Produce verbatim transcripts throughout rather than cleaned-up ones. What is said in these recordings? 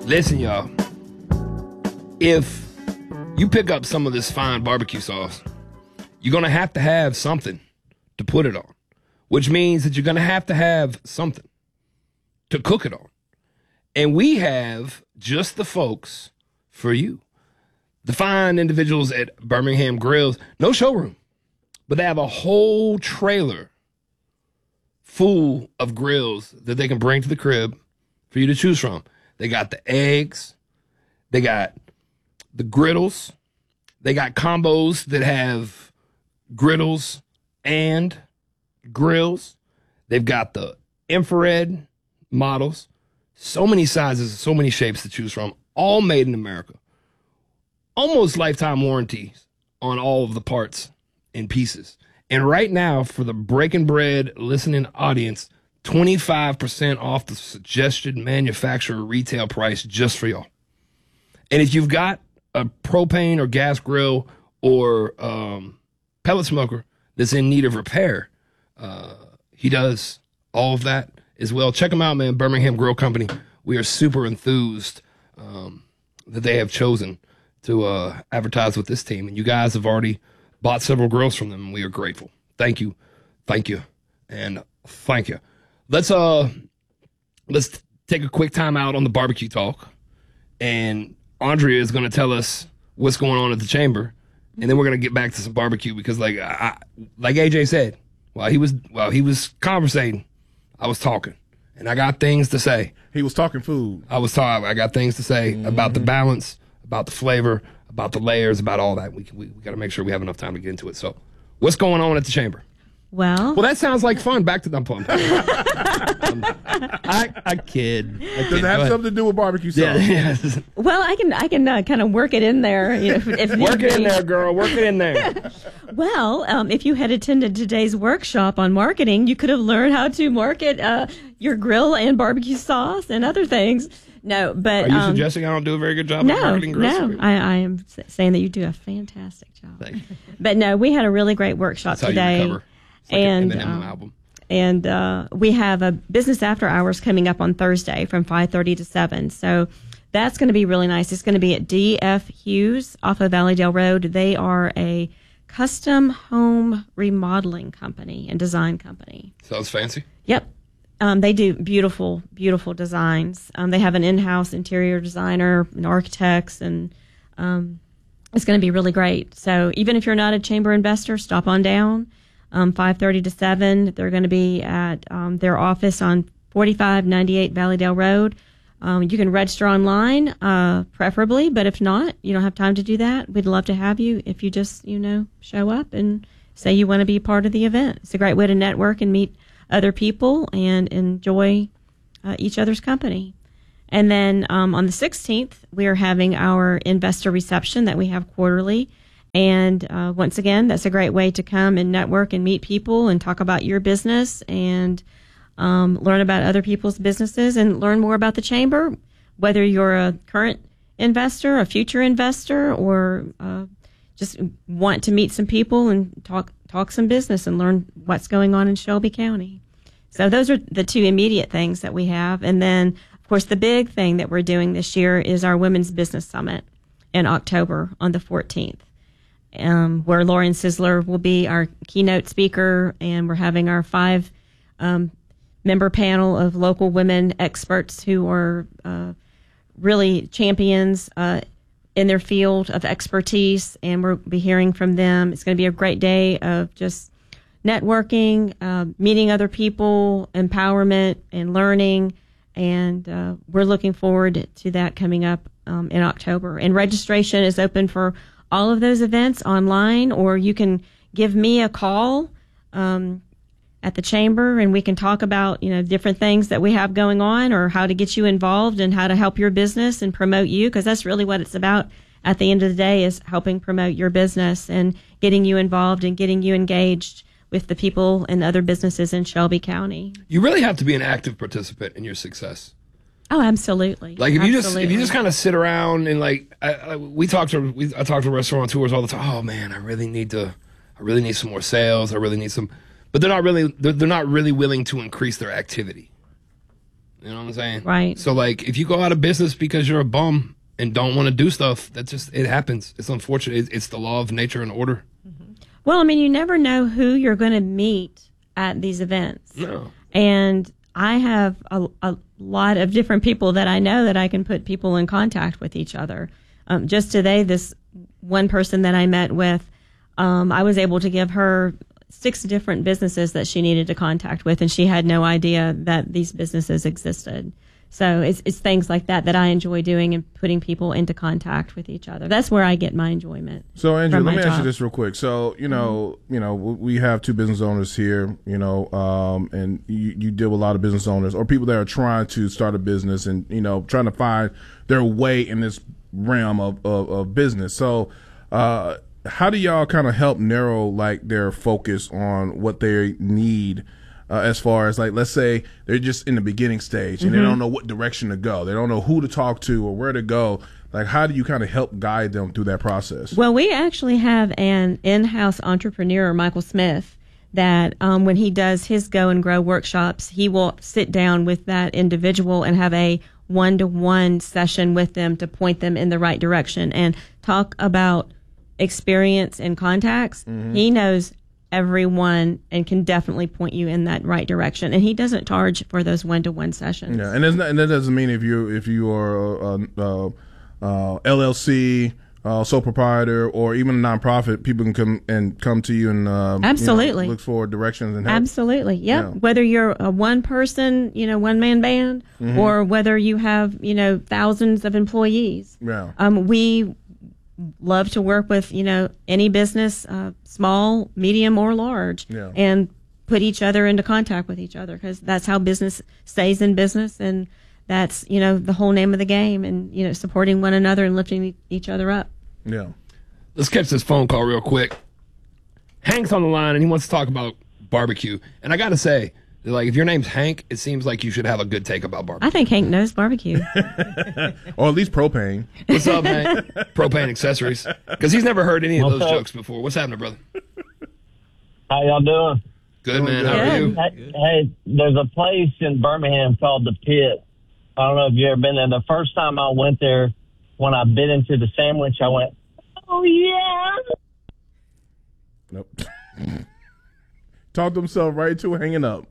Listen, y'all. If you pick up some of this fine barbecue sauce, you're going to have to have something to put it on, which means that you're going to have to have something to cook it on. And we have just the folks for you. The fine individuals at Birmingham Grills, no showroom, but they have a whole trailer full of grills that they can bring to the crib for you to choose from. They got the eggs, they got the griddles, they got combos that have griddles and grills. They've got the infrared models, so many sizes, so many shapes to choose from, all made in America. Almost lifetime warranties on all of the parts and pieces. And right now, for the Breaking Bread listening audience, twenty-five percent off the suggested manufacturer retail price just for y'all. And if you've got a propane or gas grill or um, pellet smoker that's in need of repair, uh, he does all of that as well. Check them out, man. Birmingham Grill Company. We are super enthused um, that they have chosen to uh, advertise with this team. And you guys have already bought several grills from them, and we are grateful. Thank you. Thank you. And thank you. Let's uh let's take a quick time out on the barbecue talk. And Andrea is going to tell us what's going on at the chamber. And then we're going to get back to some barbecue because like I, like A J said, while he was while he was conversating, I was talking. And I got things to say. He was talking food. I was talking. I got things to say mm-hmm. about the balance, about the flavor, about the layers, about all that. We we, we got to make sure we have enough time to get into it. So, what's going on at the chamber? Well, well, that sounds like fun. Back to the plum. I, I kid. I Does kid. it have something to do with barbecue sauce? Yeah, yes. Well, I can I can uh, kind of work it in there. You know, if, if work it in there, girl. Work it in there. Well, um, if you had attended today's workshop on marketing, you could have learned how to market uh, your grill and barbecue sauce and other things. No, but are you um, suggesting I don't do a very good job no, of marketing grills? No, I, I am saying that you do a fantastic job. Thank you. But no, we had a really great workshop That's today. How you recover. It's like and an Eminem um, album. And uh, we have a business after hours coming up on Thursday from five thirty to seven. So that's going to be really nice. It's going to be at D F Hughes off of Valleydale Road. They are a custom home remodeling company and design company. Sounds fancy. Yep. Um, they do beautiful, beautiful designs. Um, they have an in-house interior designer and architects, and um, it's going to be really great. So even if you're not a chamber investor, stop on down. Um, five thirty to seven. They're going to be at um, their office on forty-five ninety-eight Valleydale Road. Um, you can register online, uh, preferably, but if not, you don't have time to do that, we'd love to have you if you just, you know, show up and say you want to be a part of the event. It's a great way to network and meet other people and enjoy uh, each other's company. And then um, on the sixteenth, we are having our investor reception that we have quarterly. And uh, once again, that's a great way to come and network and meet people and talk about your business and um, learn about other people's businesses and learn more about the chamber, whether you're a current investor, a future investor, or uh, just want to meet some people and talk talk some business and learn what's going on in Shelby County. So those are the two immediate things that we have. And then, of course, the big thing that we're doing this year is our Women's Business Summit in October on the fourteenth. Um, where Lauren Sizzler will be our keynote speaker, and we're having our five um, member panel of local women experts who are uh, really champions uh, in their field of expertise, and we'll be hearing from them. It's going to be a great day of just networking, uh, meeting other people, empowerment, and learning, and uh, we're looking forward to that coming up um, in October. And registration is open for all of those events online, or you can give me a call um, at the chamber, and we can talk about, you know, different things that we have going on, or how to get you involved and how to help your business and promote you, because that's really what it's about at the end of the day, is helping promote your business and getting you involved and getting you engaged with the people and other businesses in Shelby County. You really have to be an active participant in your success. Oh, absolutely. Like if absolutely. you just if you just kind of sit around and like I, I, we talk to we I talk to restaurateurs all the time. Oh man, I really need to I really need some more sales. I really need some, but they're not really they're, they're not really willing to increase their activity. You know what I'm saying? Right. So, like, if you go out of business because you're a bum and don't want to do stuff, that just, it happens. It's unfortunate. It's, it's the law of nature and order. Well, I mean, you never know who you're going to meet at these events. No. And I have a, a lot of different people that I know that I can put people in contact with each other. Um, just today, this one person that I met with, um, I was able to give her six different businesses that she needed to contact with, and she had no idea that these businesses existed. So it's it's things like that that I enjoy doing and putting people into contact with each other. That's where I get my enjoyment. So, Andrew, from let my me ask you job. this real quick. So, you know, mm-hmm. you know, we have two business owners here, you know, um, and you, you deal with a lot of business owners or people that are trying to start a business and, you know, trying to find their way in this realm of, of, of business. So, uh, how do y'all kind of help narrow like their focus on what they need? Uh, as far as like, let's say they're just in the beginning stage and mm-hmm. they don't know what direction to go. They don't know who to talk to or where to go. Like, how do you kind of help guide them through that process? Well, we actually have an in-house entrepreneur, Michael Smith, that um, when he does his Go and Grow workshops, he will sit down with that individual and have a one-to-one session with them to point them in the right direction and talk about experience and contacts. Mm-hmm. He knows everyone and can definitely point you in that right direction, and he doesn't charge for those one-to-one sessions. Yeah, and, not, and that doesn't mean if you if you are a, a, a L L C, uh, sole proprietor, or even a nonprofit, people can come and come to you and uh, absolutely you know, look for directions and help. Absolutely, yep. Yeah. Whether you're a one-person, you know, one-man band, mm-hmm. or whether you have, you know, thousands of employees. Yeah. Um, we love to work with, you know, any business, uh, small, medium, or large, yeah. and put each other into contact with each other, because that's how business stays in business, and that's, you know, the whole name of the game, and, you know, supporting one another and lifting each other up. Yeah. Let's catch this phone call real quick. Hank's on the line, and he wants to talk about barbecue. And I got to say, like, if your name's Hank, it seems like you should have a good take about barbecue. I think Hank knows barbecue. Or at least propane. What's up, Hank? Propane accessories. Because he's never heard any of What's those up? jokes before. What's happening, brother? How y'all doing? Good, man. How are Good. you? Hey, hey, there's a place in Birmingham called The Pit. I don't know if you've ever been there. The first time I went there, when I bit into the sandwich, I went, oh, yeah. Nope. Talked himself right to hanging up.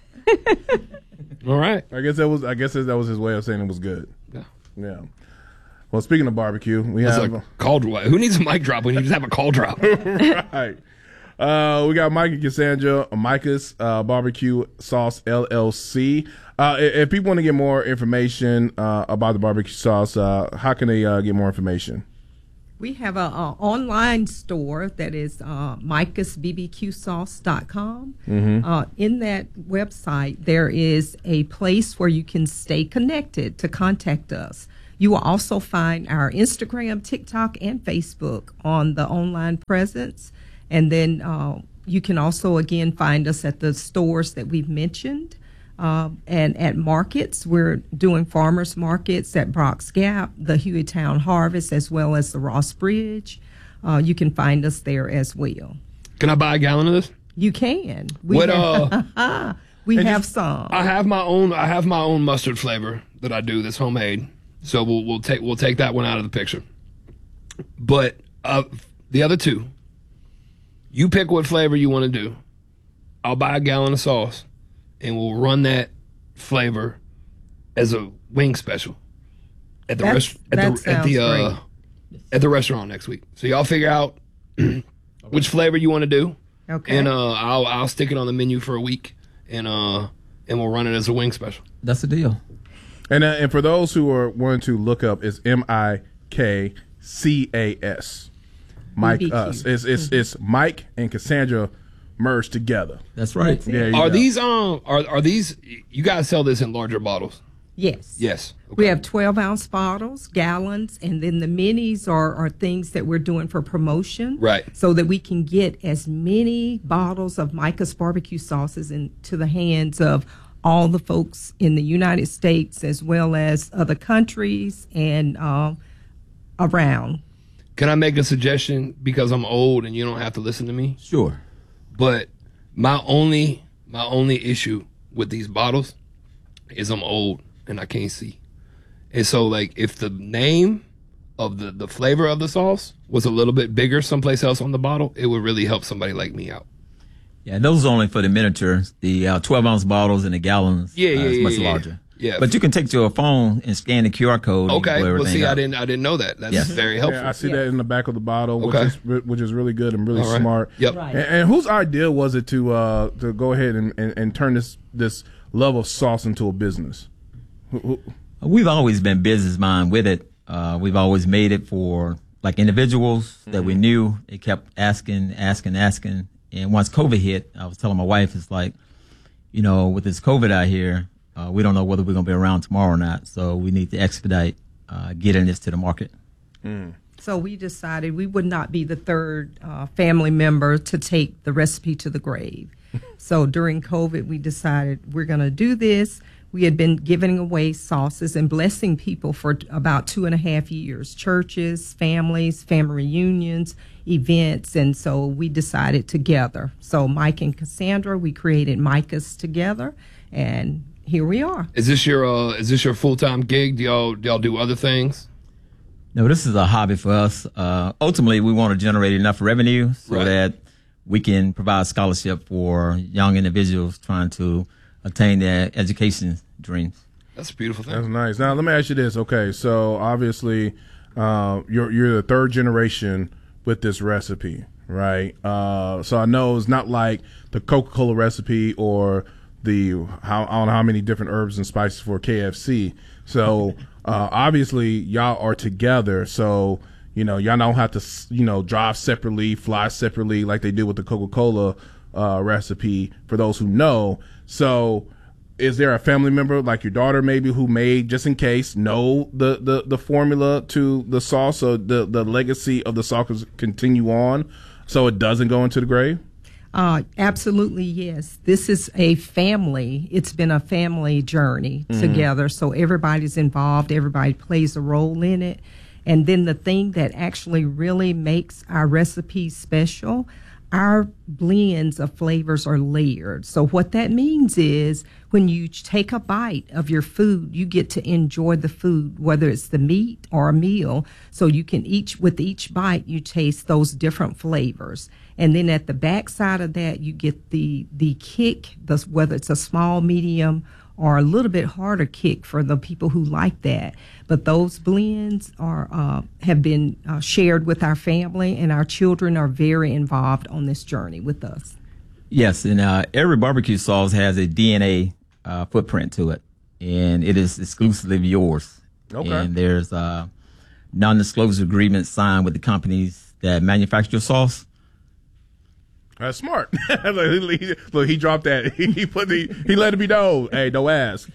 All right. I guess that was. I guess that was his way of saying it was good. Yeah. Yeah. Well, speaking of barbecue, we That's have a call drop. Who needs a mic drop when you just have a call drop? right. Uh, we got Mike and Cassandra, Micah's uh, Barbecue Sauce L L C. Uh, if, if people want to get more information uh, about the barbecue sauce, uh, how can they uh, get more information? We have an online store that is uh, micahs b b q sauce dot com. Mm-hmm. Uh, in that website, there is a place where you can stay connected to contact us. You will also find our Instagram, TikTok, and Facebook on the online presence. And then uh, you can also, again, find us at the stores that we've mentioned. Uh, and at markets, we're doing farmers markets at Brock's Gap, the Hueytown Harvest, as well as the Ross Bridge. Uh, you can find us there as well. Can I buy a gallon of this? You can. We What, have, uh, we and have just- some. I have my own. I have my own mustard flavor that I do that's homemade. So we'll we'll take we'll take that one out of the picture. But uh, the other two, you pick what flavor you want to do. I'll buy a gallon of sauce, and we'll run that flavor as a wing special at the That's- rest at that the at the sounds uh, at the restaurant next week. So y'all figure out which flavor you want to do, Okay. and uh, I'll I'll stick it on the menu for a week, and uh and we'll run it as a wing special. That's the deal. And uh, and for those who are wanting to look up, it's M I K C A S. Mike B B Q. Us. It's it's it's Mike and Cassandra merged together. That's right. There you Are go. these um are are these you guys sell this in larger bottles? Yes. Yes. We Okay. have twelve ounce bottles, gallons, and then the minis are, are things that we're doing for promotion. Right. So that we can get as many bottles of Micah's barbecue sauces into the hands of all the folks in the United States as well as other countries and uh, around. Can I make a suggestion because I'm old and you don't have to listen to me? Sure. But my only my only issue with these bottles is I'm old and I can't see. And so, like, if the name of the, the flavor of the sauce was a little bit bigger someplace else on the bottle, it would really help somebody like me out. Yeah, those are only for the miniatures. The uh, twelve ounce bottles and the gallons Yeah, uh, yeah, is yeah, much yeah. larger. Yeah. But you can take to your phone and scan the Q R code. and Okay. blow Well, everything see, I up. didn't I didn't know that. That's Yes. very helpful. Yeah, I see that in the back of the bottle, which Okay. is which is really good and really All right. smart. Yep. Right. And, and whose idea was it to uh, to go ahead and, and, and turn this this love of sauce into a business? Who, who, We've always been business mind with it. Uh, we've always made it for like individuals that Mm-hmm. we knew. They kept asking, asking, asking. And once COVID hit, I was telling my wife, it's like, you know, with this COVID out here, uh, we don't know whether we're going to be around tomorrow or not. So we need to expedite uh, getting this to the market. So we decided we would not be the third uh, family member to take the recipe to the grave. So during COVID, we decided we're going to do this. We had been giving away sauces and blessing people for t- about two and a half years, churches, families, family reunions, events. And so we decided together. So Mike and Cassandra, we created Micah's together, and here we are. Is this your uh, is this your full time gig? Do y'all do y'all do other things? No, this is a hobby for us. Uh, ultimately, we want to generate enough revenue so Right. that we can provide scholarship for young individuals trying to attain their education dreams. That's a beautiful That's thing. nice. Now let me ask you this. Okay, so obviously, uh, you're you're the third generation with this recipe, right? Uh, so I know it's not like the Coca-Cola recipe or the how I don't know how many different herbs and spices for K F C. So uh, obviously, y'all are together. So you know y'all don't have to you know drive separately, fly separately like they do with the Coca-Cola uh, recipe. For those who know, so. Is there a family member like your daughter maybe who made, just in case, know the, the, the formula to the sauce, so the, the legacy of the sauce continue on so it doesn't go into the grave? Uh, absolutely, yes. This is a family. It's been a family journey together. So everybody's involved. Everybody plays a role in it. And then the thing that actually really makes our recipes special, our blends of flavors are layered. So what that means is when you take a bite of your food, you get to enjoy the food, whether it's the meat or a meal. So you can each, with each bite, you taste those different flavors. And then at the back side of that, you get the, the kick, the, whether it's a small, medium, or a little bit harder kick for the people who like that. But those blends are uh, have been uh, shared with our family, and our children are very involved on this journey with us. Yes, and uh, every barbecue sauce has a D N A uh, footprint to it, and it is exclusively yours. Okay. And there's uh, non-disclosure agreements signed with the companies that manufacture your sauce. That's smart. Look, he, look, he dropped that. He put the, he let it be known. Hey, don't ask.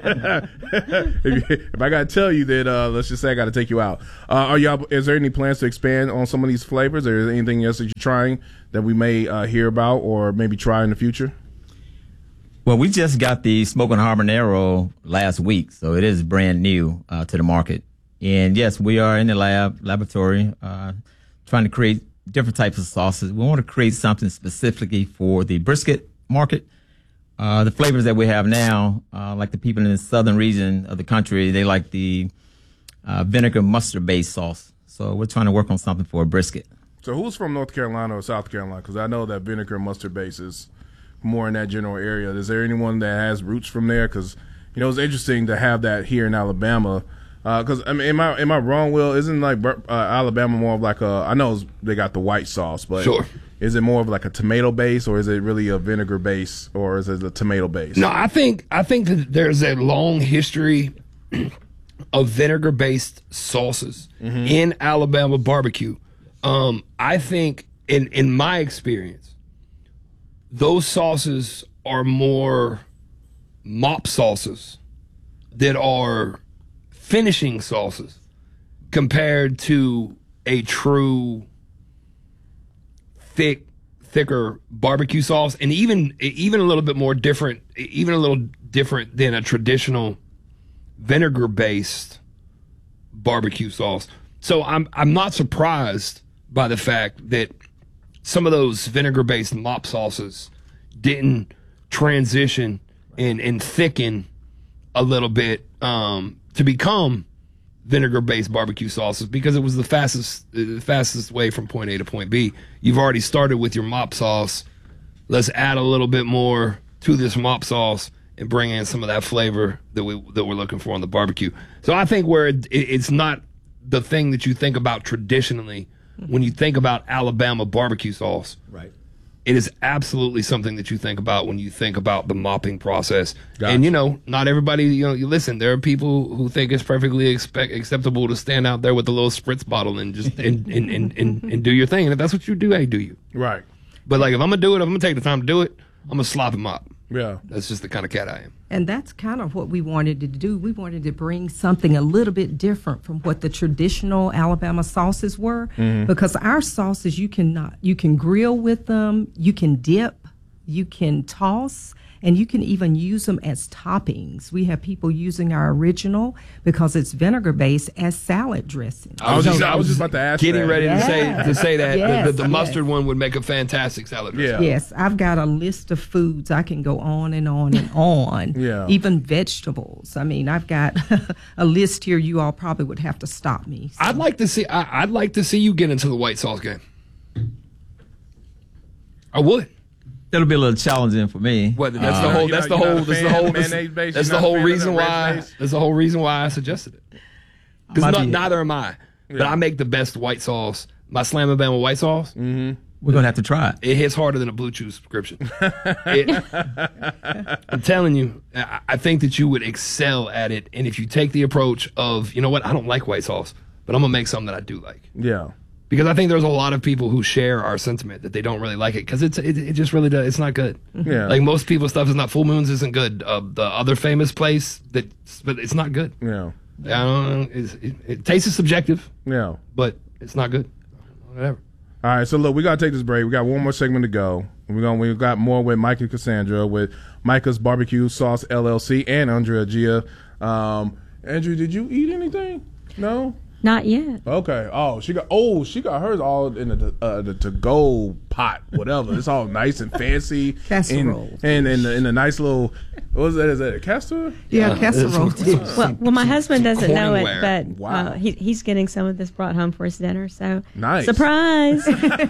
if, you, if I gotta tell you that, uh, let's just say I gotta take you out. Uh, are y'all? Is there any plans to expand on some of these flavors, or is there anything else that you're trying that we may uh, hear about, or maybe try in the future? Well, we just got the smoking habanero last week, so it is brand new uh, to the market. And yes, we are in the lab laboratory uh, trying to create different types of sauces. We want to create something specifically for the brisket market. Uh, the flavors that we have now, uh, like the people in the southern region of the country, they like the uh, vinegar mustard based sauce. So we're trying to work on something for a brisket. So who's from North Carolina or South Carolina? Because I know that vinegar and mustard base is more in that general area. Is there anyone that has roots from there? Because you know it's interesting to have that here in Alabama. Because uh, I mean, am I am I wrong, Will? Isn't like uh, Alabama more of like a? I know they got the white sauce, but Sure. Is it more of like a tomato base, or is it really a vinegar base, or is it a tomato base? No, I think I think that there's a long history of vinegar based sauces in Alabama barbecue. Um, I think in in my experience, those sauces are more mop sauces that are finishing sauces compared to a true thick, thicker barbecue sauce, and even even a little bit more different, even a little different than a traditional vinegar-based barbecue sauce. So I'm I'm not surprised by the fact that some of those vinegar-based mop sauces didn't transition and and thicken a little bit um, to become vinegar-based barbecue sauces because it was the fastest the fastest way from point A to point B. You've already started with your mop sauce. Let's add a little bit more to this mop sauce and bring in some of that flavor that we that we're looking for on the barbecue. So I think where it, it, it's not the thing that you think about traditionally when you think about Alabama barbecue sauce. Right. It is absolutely something that you think about when you think about the mopping process. Gotcha. And, you know, not everybody, you know, you listen, there are people who think it's perfectly expect, acceptable to stand out there with a little spritz bottle and just and, and, and, and, and do your thing. And if that's what you do, hey, do you. Right. But, like, if I'm going to do it, if I'm going to take the time to do it, I'm going to slop and mop. Yeah. That's just the kind of cat I am. And that's kind of what we wanted to do. We wanted to bring something a little bit different from what the traditional Alabama sauces were, mm-hmm. because our sauces you cannot you can grill with them, you can dip, you can toss, and you can even use them as toppings. We have people using our original because it's vinegar based as salad dressing. I was, So- just, I was just just about to ask getting that. ready to say Yes. to say that Yes, the, the, the yes. mustard one would make a fantastic salad dressing. Yeah. Yes, I've got a list of foods. I can go on and on and on. Yeah. Even vegetables. I mean, I've got a list here. You all probably would have to stop me. So- I'd like to see. I, I'd like to see you get into the white sauce game. I would. That'll be a little challenging for me. What? That's Uh, the whole. you're That's not- the you're whole. not a That's the fan whole. of That's, mayonnaise-based? that's You're the not a whole fan of reason the why. red-based? That's the whole reason why I suggested it. Because Might not, be- neither am I. But Yeah. I make the best white sauce. My Slam and Bama white sauce. Mm-hmm. We're gonna have to try it. It hits harder than a Blue Chew subscription. It- I'm telling you, I, I think that you would excel at it. And if you take the approach of, you know what, I don't like white sauce, but I'm gonna make something that I do like. Yeah. Because I think there's a lot of people who share our sentiment that they don't really like it because it's it, it just really does. It's not good. Yeah. Like most people's stuff is not. Full Moons isn't good. Uh, the other famous place that, but it's not good. Yeah. I don't know. It's, it, it taste is subjective, Yeah. but it's not good. Whatever. All right, so look, we gotta take this break. We got one more segment to go. We're gonna we got more with Mike and Cassandra with Micah's Barbecue Sauce L L C and Andrea Gia. Um, Andrew, did you eat anything? No. Not yet. Okay. Oh, she got. Oh, she got hers all in the uh, the to go pot, whatever. It's all nice and fancy. Casserole. And and in a nice little. What was that? Is that a castor? Yeah, casserole dish. Well, well, my husband doesn't know it, cornware. but Wow. uh, he, he's getting some of this brought home for his dinner. So Nice. surprise!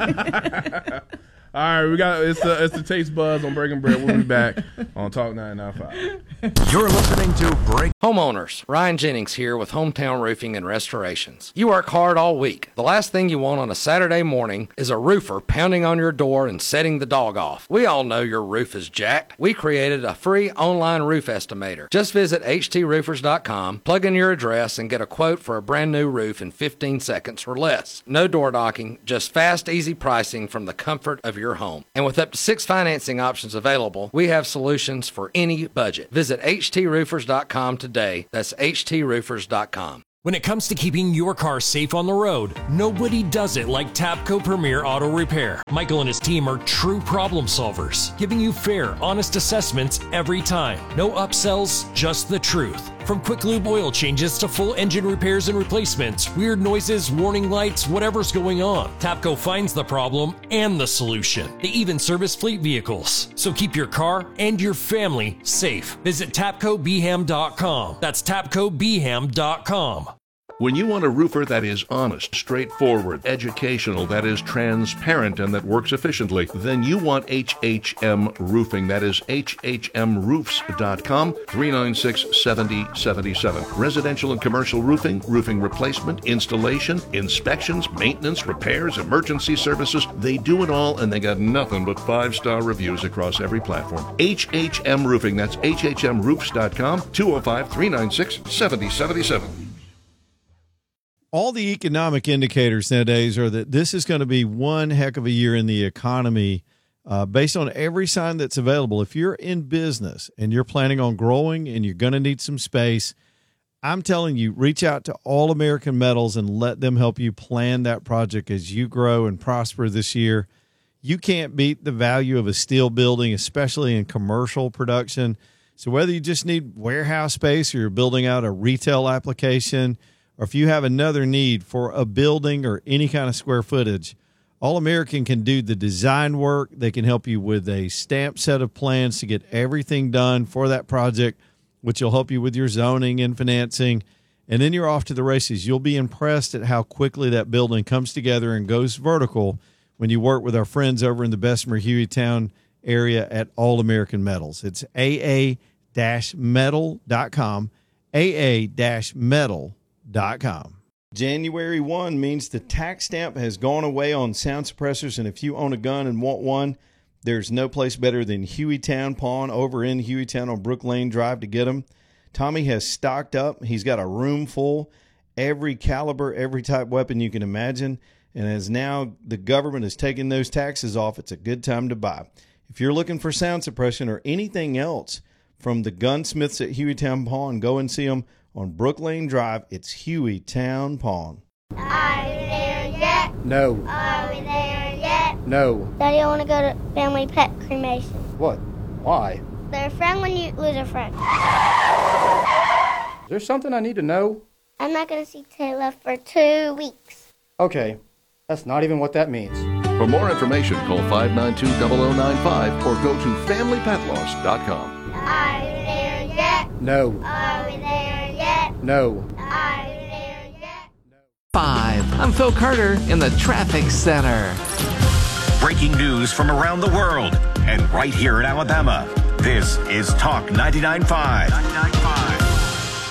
All right, we got it's the it's the Taste Buzz on Breaking Bread. We'll be back on Talk nine ninety-five. You're listening to Break. Homeowners, Ryan Jennings here with Hometown Roofing and Restorations. You work hard all week. The last thing you want on a Saturday morning is a roofer pounding on your door and setting the dog off. We all know your roof is jacked. We created a free online roof estimator. Just visit h t roofers dot com, plug in your address, and get a quote for a brand new roof in fifteen seconds or less. No door knocking, just fast, easy pricing from the comfort of your home. And with up to six financing options available, we have solutions for any budget. Visit h t roofers dot com today. That's h t roofers dot com. When it comes to keeping your car safe on the road, nobody does it like Tapco Premier Auto Repair. Michael and his team are true problem solvers, giving you fair, honest assessments every time. No upsells, just the truth. From quick lube oil changes to full engine repairs and replacements, weird noises, warning lights, whatever's going on, Tapco finds the problem and the solution. They even service fleet vehicles. So keep your car and your family safe. Visit tapco b ham dot com. That's tapco b ham dot com. When you want a roofer that is honest, straightforward, educational, that is transparent, and that works efficiently, then you want H H M Roofing. That is h h m roofs dot com, three nine six, seven zero seven seven. Residential and commercial roofing, roofing replacement, installation, inspections, maintenance, repairs, emergency services. They do it all, and they got nothing but five-star reviews across every platform. H H M Roofing. That's h h m roofs dot com, two oh five, three nine six, seven zero seven seven. All the economic indicators nowadays are that this is going to be one heck of a year in the economy uh, based on every sign that's available. If you're in business and you're planning on growing and you're going to need some space, I'm telling you, reach out to All American Metals and let them help you plan that project as you grow and prosper this year. You can't beat the value of a steel building, especially in commercial production. So whether you just need warehouse space or you're building out a retail application, or if you have another need for a building or any kind of square footage, All American can do the design work. They can help you with a stamped set of plans to get everything done for that project which will help you with your zoning and financing. And then you're off to the races. You'll be impressed at how quickly that building comes together and goes vertical when you work with our friends over in the Bessemer Hueytown area at All American Metals. It's A A metal dot com, A A metal dot com. January first means the tax stamp has gone away on sound suppressors, and if you own a gun and want one, there's no place better than Hueytown Pawn over in Hueytown on Brook Lane Drive to get them. Tommy has stocked up. He's got a room full, every caliber, every type weapon you can imagine, and as now the government is taking those taxes off, it's a good time to buy. If you're looking for sound suppression or anything else from the gunsmiths at Hueytown Pawn, go and see them on Brook Lane Drive. It's Hueytown Pawn. Are we there yet? No. Are we there yet? No. Daddy, I want to go to family pet cremation. What? Why? They're a friend when you lose a friend. Is there something I need to know? I'm not going to see Taylor for two weeks. Okay. That's not even what that means. For more information, call five nine two, zero zero nine five or go to family pet loss dot com. Are we there yet? No. Are we there yet? No. Are we there yet? Five. I'm Phil Carter in the Traffic Center. Breaking news from around the world and right here in Alabama. This is Talk ninety-nine point five.